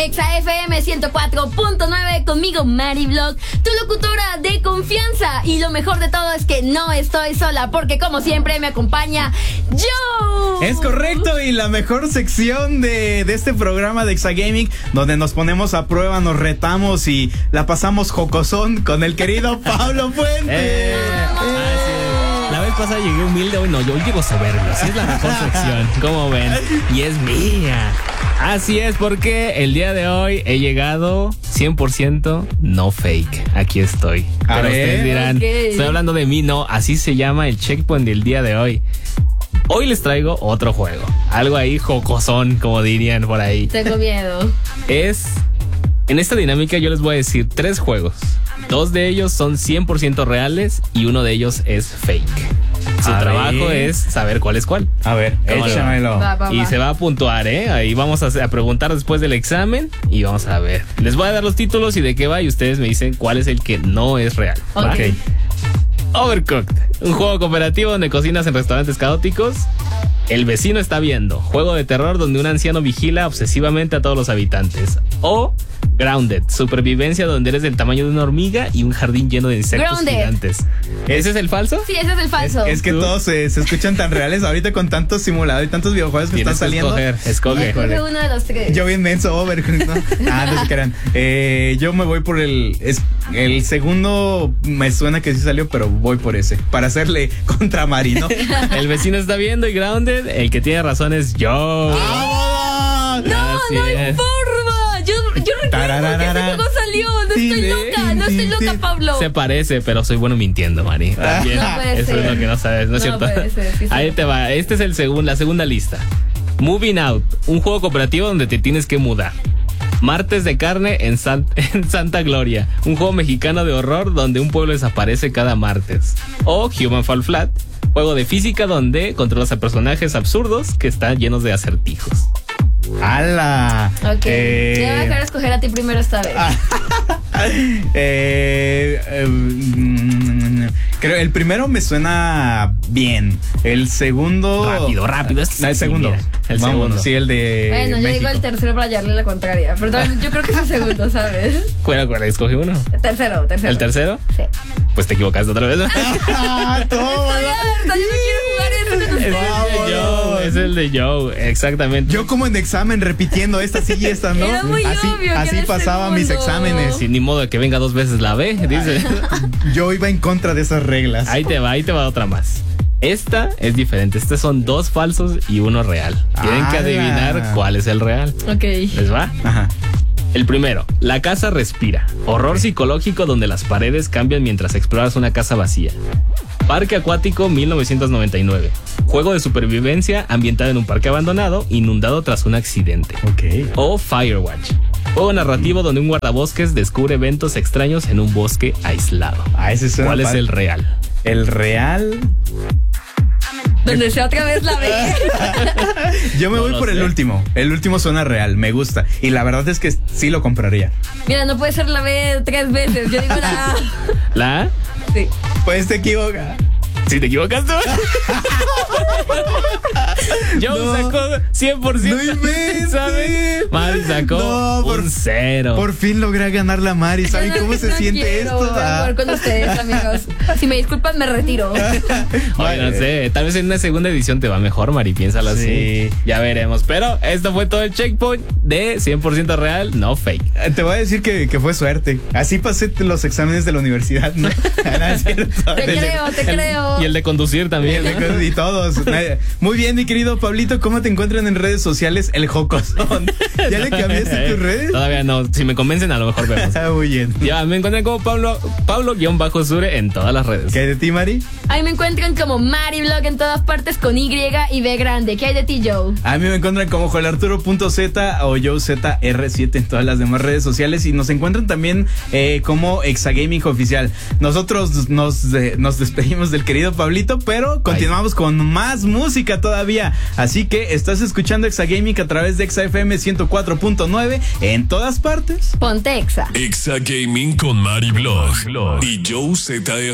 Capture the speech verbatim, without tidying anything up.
Exa F M ciento cuatro punto nueve, conmigo Mari Vlog, tu locutora de confianza. Y lo mejor de todo es que no estoy sola, porque como siempre me acompaña Joe. Es correcto, y la mejor sección de, de este programa de Exa Gaming, donde nos ponemos a prueba, nos retamos y la pasamos jocosón con el querido Pablo Fuentes. Eh, eh. La vez pasada llegué humilde, hoy no, yo llego soberbio. Así es la mejor sección, como ven. Y es mía. Así es, porque el día de hoy he llegado cien por ciento no fake. Aquí estoy. A Pero ver, ustedes dirán, okay. Estoy hablando de mí, no, así se llama el checkpoint del día de hoy. Hoy les traigo otro juego. Algo ahí jocosón, como dirían por ahí. Tengo miedo. Es... En esta dinámica yo les voy a decir tres juegos. Dos de ellos son cien por ciento reales y uno de ellos es fake. Su A trabajo ver. es saber cuál es cuál. A ver, ¿Cómo le va? échamelo. Va, va, Y va. se va a puntuar, ¿eh? Ahí vamos a, a preguntar después del examen y vamos a ver. Les voy a dar los títulos y de qué va y ustedes me dicen cuál es el que no es real. Ok. ¿Va? Overcooked, un juego cooperativo donde cocinas en restaurantes caóticos. El vecino está viendo, juego de terror donde un anciano vigila obsesivamente a todos los habitantes. O Grounded, supervivencia donde eres del tamaño de una hormiga y un jardín lleno de insectos Grounded. gigantes. ¿Ese es el falso? Sí, ese es el Es, falso. es que ¿Tú? todos se, se escuchan tan reales ahorita con tantos simulados y tantos videojuegos que Tienes están que saliendo. escoger, escoge. Escoge uno de los tres. Yo bien menso, Overcooked, ¿no? Ah, no se crean. Eh, yo me voy por el... Es, el segundo me suena que sí salió, pero voy por ese. Para hacerle contra Mari, ¿no? El vecino está viendo y Grounded, el que tiene razón es yo. ¡Vámonos! No, Así no hay es. forma. Yo, yo recuerdo que ese Tararara. juego salió. No estoy Tin, loca, no tin, estoy loca, tin. Pablo. Se parece, pero soy bueno mintiendo, Mari. También. No puede Eso ser. es lo que no sabes, ¿no es No cierto? puede ser, sí, sí. Ahí te va. Este es el segun- la segunda lista. Moving Out, un juego cooperativo donde te tienes que mudar. Martes de carne en, San- en Santa Gloria, un juego mexicano de horror donde un pueblo desaparece cada martes. O Human Fall Flat, juego de física donde controlas a personajes absurdos que están llenos de acertijos. ¡Hala! Ok. Eh, Te voy a dejar escoger a ti primero esta vez. eh, eh, mm, creo el primero me suena bien. El segundo. Rápido, rápido. Este No, el sí, segundo. mira, el Vámonos, segundo. sí, el de. Bueno, yo México. digo el tercero para hallarle la contraria. Pero también yo creo que es el segundo, ¿sabes? ¿Cuál, cuál? Escogí uno. Tercero, tercero. ¿El tercero? Sí. Pues te equivocaste otra vez. ¡Ah, toma! Estoy harta, yo no quiero jugar eso con Es ustedes. el de Joe, es el de Joe, exactamente. Yo como en examen repitiendo esta sí y esta no. Era muy así obvio que así era el pasaba mis segundo. exámenes. Sin ni modo de que venga dos veces la B, dice. Yo iba en contra de esas reglas. Ahí te va, ahí te va otra más. Esta es diferente. Estos son dos falsos y uno real. Tienen que ¡Hala! adivinar cuál es el real. Ok. ¿Les va? Ajá. El primero, La casa respira. Horror psicológico donde las paredes cambian mientras exploras una casa vacía. Parque acuático mil novecientos noventa y nueve. Juego de supervivencia ambientado en un parque abandonado, inundado tras un accidente. Ok. O Firewatch. Juego narrativo donde un guardabosques descubre eventos extraños en un bosque aislado. Ah, ese suena ¿Cuál es padre. el real? El real. Donde sea otra vez la vez. Yo me No voy lo por el sé. último. El último suena real, me gusta. Y la verdad es que sí lo compraría. Mira, no puede ser la B tres veces. Yo digo la A. ¿La A? Sí. Pues te equivocas. Si te equivocas tú. Joe No. sacó cien por ciento. No inventes. ¿Sabes? Mari sacó No, por- un cero. Por fin logré ganar la Mari. ¿Saben Ya no- cómo se no siente quiero esto? volver a Ah. jugar con ustedes, amigos. Si me disculpan, me retiro. Oye, no sé, tal vez en una segunda edición te va mejor, Mari, piénsalo así. Sí. Ya veremos. Pero esto fue todo el checkpoint de cien por ciento real, no fake. Eh, Te voy a decir que, que fue suerte. Así pasé los exámenes de la universidad, ¿no? No, es cierto. Te creo, te El- creo. Y el de conducir también. ¿no? Y todos. Muy bien, mi querido Pablito, ¿cómo te encuentran en redes sociales? El Jocosón. ¿Ya le cambiaste tus redes? Todavía no. Si me convencen, a lo mejor vemos. Ah, muy bien. Ya, me encuentran como Pablo, Pablo-Sure en todas las redes. ¿Qué hay de ti, Mari? Ahí me encuentran como Mari Vlog en todas partes con Y y B grande. ¿Qué hay de ti, Joe? A mí me encuentran como joelarturo.z o Joe Z R siete en todas las demás redes sociales y nos encuentran también eh, como Exagaming Oficial. Nosotros nos, eh, nos despedimos del querido Pablito, pero continuamos con más música todavía. Así que estás escuchando Exagaming a través de Exa F M ciento cuatro punto nueve en todas partes. Ponte Exa. Exa Gaming con Mari Vlog y Joe Z R.